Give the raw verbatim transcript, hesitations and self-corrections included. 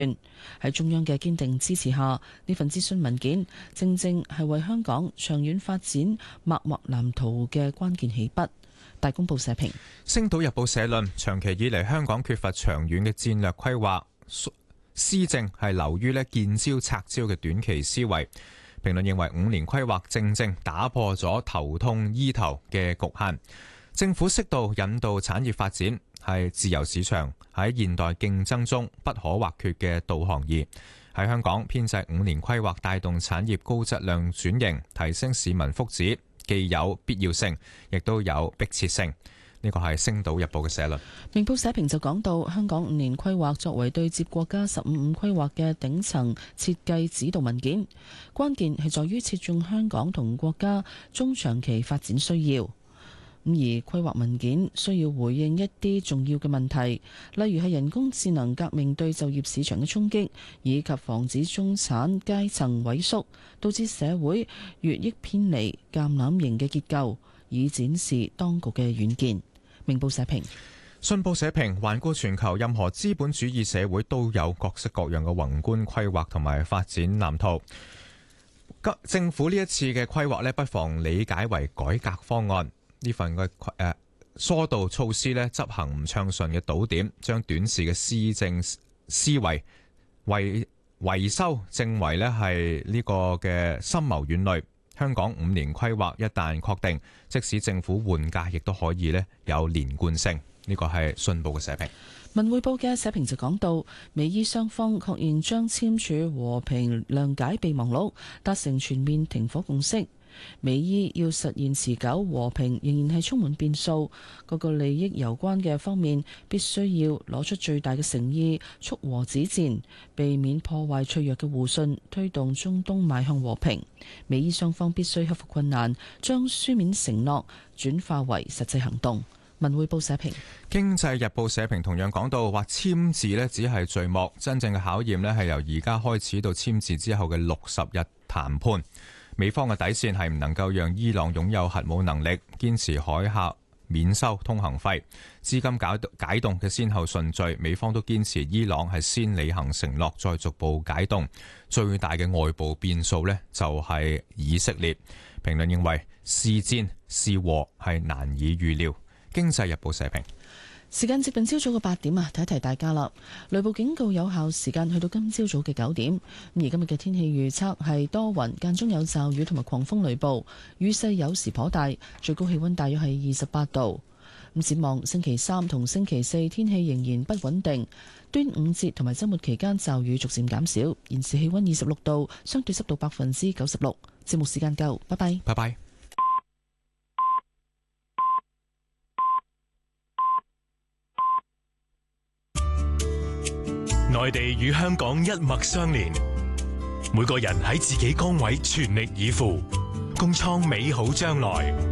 喺中央嘅堅定支持下，呢份諮詢文件正正係為香港長遠發展擘劃藍圖嘅關鍵起筆。大公報社評。 星島日報社論：長期以嚟香港缺乏長遠嘅戰略規劃，施政係流於咧見招拆招嘅短期思維。評論認為五年規劃正正打破咗頭痛醫頭嘅局限，政府適度引導產業發展係自由市場喺現代競爭中不可或缺嘅導航儀。喺香港編制五年規劃帶動產業高質量轉型，提升市民福祉，既有必要性，亦都有迫切性。呢個係《星島日報》嘅社論。 明報社評就講到，香港五年規劃作為對接國家十五五規劃嘅頂層設計指導文件，關鍵係在於切中香港同國家中長期發展需要。咁而規劃文件需要回應一啲重要嘅問題，例如係人工智能革命對就業市場嘅衝擊，以及防止中產階層萎縮，導致社會越益偏離橄欖型嘅結構，以展示當局嘅遠見。明報社評。 信報社評：環顧全球，任何資本主義社會都有各式各樣嘅宏觀規劃同埋發展藍圖。政府呢一次嘅規劃呢，不妨理解為改革方案。呢份嘅誒疏導措施呢，執行唔暢順嘅堵點，將短視嘅施政思維為維修正為呢係呢個嘅深謀遠慮。香港五年規劃一旦確定，即使政府換屆，亦都可以呢有連貫性。呢個係信報嘅社評。 文匯報嘅社評就講到，美伊雙方確認將簽署和平諒解備忘錄，達成全面停火共識。美伊要實現持久和平，仍然係充滿變數，各個利益攸關嘅方面必須要攞出最大嘅誠意，促和止戰，避免破壞脆弱嘅互信，推動中東邁向和平。美伊雙方必須克服困難，將書面承諾轉化為實際行動。文匯報社評。 經濟日報社評同樣講到，話簽字呢只係序幕，真正嘅考驗呢係由而家開始到簽字之後嘅六十日談判。美方嘅底線係唔能夠讓伊朗擁有核武能力，堅持海峽免收通行費，資金解解凍嘅先後順序，美方都堅持伊朗係先履行承諾，再逐步解凍。最大嘅外部變數呢，就係以色列。評論認為是戰是和係難以預料。經濟日報社評。 時間接近朝早嘅八點啊，提一提大家啦。雷暴警告有效時間去到今朝早嘅九點。而今日嘅天氣預測係多雲，間中有驟雨同埋狂風雷暴，雨勢有時頗大，最高氣溫大約係二十八度。咁展望星期三同星期四天氣仍然不穩定，端午節同埋周末期間驟雨逐漸減少。現時氣溫二十六度，相對濕度百分之九十六。節目時間夠，拜拜。 拜拜。 內地與香港一脈相連，每個人喺自己崗位全力以赴，共創美好將來。